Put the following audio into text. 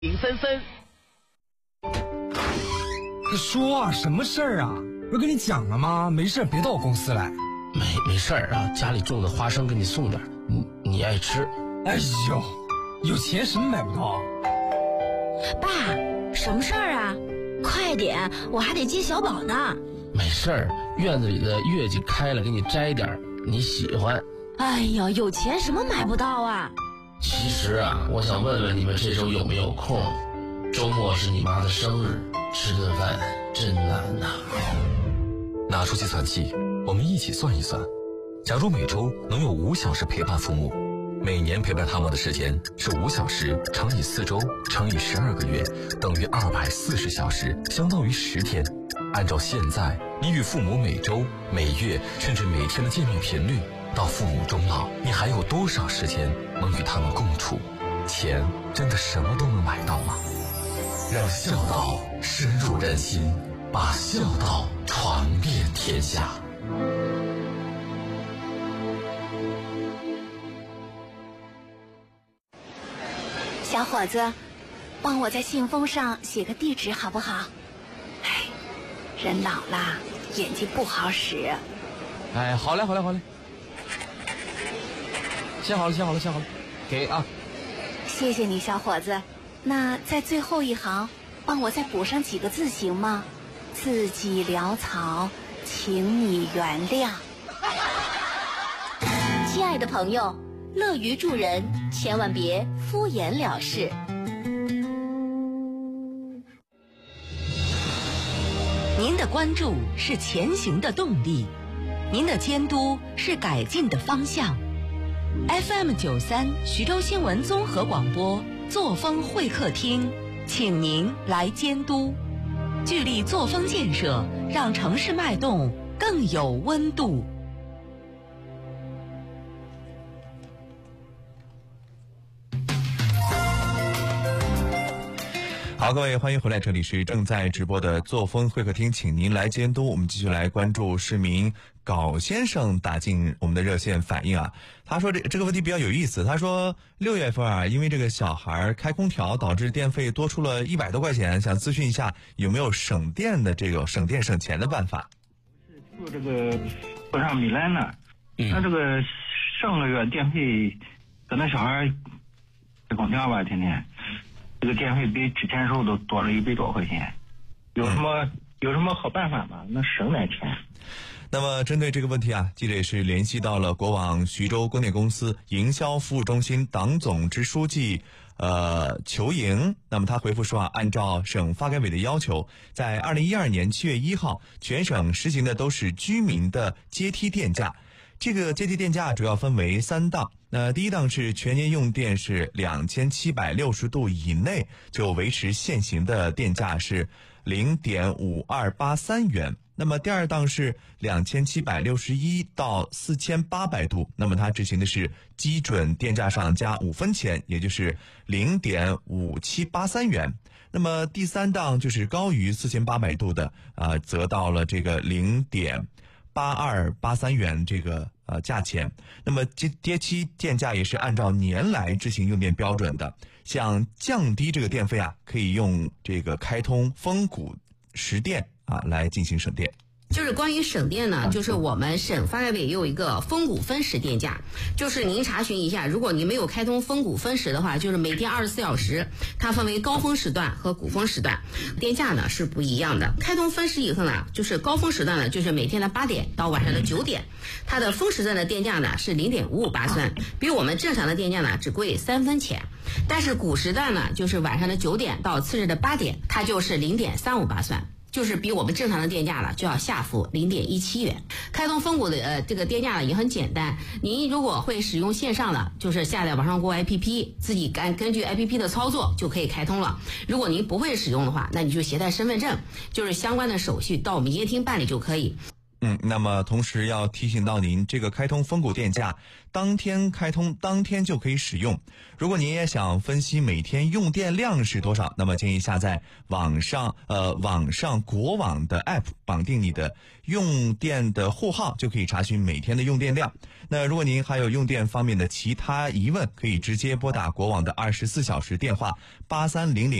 林森森， 说什么事儿啊？不跟你讲了吗？没事别到我公司来。 没事儿啊，家里种的花生给你送点，你爱吃。 哎呦，有钱什么买不到？ 爸，什么事儿啊？快点，我还得接小宝呢。 没事儿，院子里的月季开了，给你摘点，你喜欢。 哎呀，有钱什么买不到啊？ 其实啊，我想问问你们这周有没有空？周末是你妈的生日，吃顿饭真难呐。 拿出计算器，我们一起算一算。假如每周能有5小时陪伴父母，每年陪伴他们的时间是5小时乘以4周乘以12个月，等于240小时，相当于10天。按照现在你与父母每周、每月甚至每天的见面频率，到父母终老，你还有多少时间能与他们共处？钱真的什么都能买到吗？让孝道深入人心，把孝道传遍天下。 小伙子，帮我在信封上写个地址好不好？哎，人老了，眼睛不好使。 哎，好嘞，写好了，给啊。 谢谢你，小伙子。那在最后一行，帮我再补上几个字行吗？字迹潦草，请你原谅。亲爱的朋友，乐于助人，千万别敷衍了事。 您的关注是前行的动力，您的监督是改进的方向。FM93徐州新闻综合广播作风会客厅，请您来监督，聚力作风建设，让城市脉动更有温度。 好，各位欢迎回来，这里是正在直播的作风会客厅，请您来监督。我们继续来关注市民高先生打进我们的热线反映啊，他说这个问题比较有意思。他说6月份啊，因为这个小孩开空调导致电费多出了100多块钱，想咨询一下有没有省电的这个省电省钱的办法。 住这个坡上米兰呢，那这个上个月电费可能小孩开空调吧，天天这个电费比之前时候都多了100多块钱，有什么好办法吗？能省点钱？ 那么针对这个问题啊，记者也是联系到了国网徐州供电公司营销服务中心党总支书记裘莹。那么他回复说啊，按照省发改委的要求，在2012年7月1号，全省实行的都是居民的阶梯电价。这个阶梯电价主要分为3档，那第一档是全年用电是2760度以内，就维持现行的电价是0.5283元。那么第二档是2761到4800度，那么它执行的是基准电价上加5分钱，也就是0.5783元。那么第三档就是高于4800度的则到了这个0.8283元这个价钱。那么阶梯电价也是按照年来执行用电标准的。想降低这个电费啊，可以用这个开通峰谷时电来进行省电。 就是关于省电呢，就是我们省发改委有一个峰谷分时电价，就是您查询一下，如果您没有开通峰谷分时的话，就是每天24小时，它分为高峰时段和谷峰时段，电价呢是不一样的。开通分时以后呢，就是高峰时段呢，就是每天的8点到晚上的9点，它的峰时段的电价呢是0.558算，比我们正常的电价呢只贵3分钱。但是谷时段呢，就是晚上的9点到次日的8点，它就是0.358算。就是比我们正常的电价呢就要下浮0.17元。开通峰谷的这个电价呢也很简单，您如果会使用线上的，就是下载网上购 APP， 自己根据 APP 的操作就可以开通了。如果您不会使用的话，那你就携带身份证，就是相关的手续到我们营业厅办理就可以。 那么同时要提醒到您，这个开通峰谷电价当天开通当天就可以使用。如果您也想分析每天用电量是多少，那么建议下载网上国网的 app， 绑定你的用电的户号，就可以查询每天的用电量。那如果您还有用电方面的其他疑问，可以直接拨打国网的24小时电话8300